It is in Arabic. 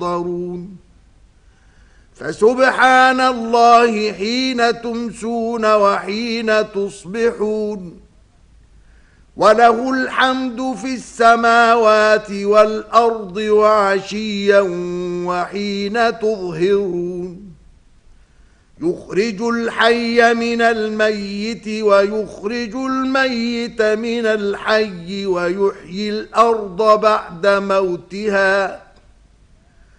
يفطرون فسبحان الله حين تمسون وحين تصبحون وله الحمد في السماوات والأرض وعشيا وحين تظهرون يخرج الحي من الميت ويخرج الميت من الحي ويحيي الأرض بعد موتها